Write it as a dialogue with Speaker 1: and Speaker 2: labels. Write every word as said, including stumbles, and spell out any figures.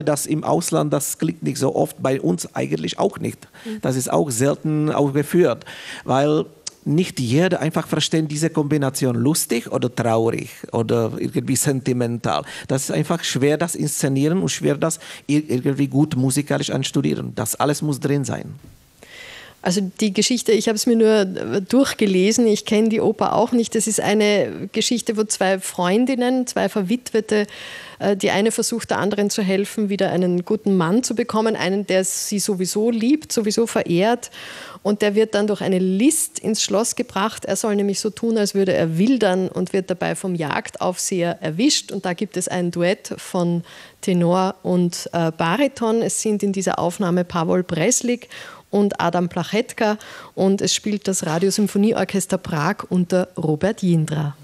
Speaker 1: Das im Ausland, das klingt nicht so oft, bei uns eigentlich auch nicht. Das ist auch selten aufgeführt, weil nicht jeder einfach versteht diese Kombination lustig oder traurig oder irgendwie sentimental. Das ist einfach schwer, das inszenieren und schwer, das irgendwie gut musikalisch anstudieren. Das alles muss drin sein.
Speaker 2: Also die Geschichte, ich habe es mir nur durchgelesen, ich kenne die Oper auch nicht. Das ist eine Geschichte, wo zwei Freundinnen, zwei Verwitwete, die eine versucht, der anderen zu helfen, wieder einen guten Mann zu bekommen, einen, der sie sowieso liebt, sowieso verehrt. Und der wird dann durch eine List ins Schloss gebracht. Er soll nämlich so tun, als würde er wildern und wird dabei vom Jagdaufseher erwischt. Und da gibt es ein Duett von Tenor und äh, Bariton. Es sind in dieser Aufnahme Pawol Breslik und Adam Plachetka und es spielt das Radiosymphonieorchester Prag unter Robert Jindra.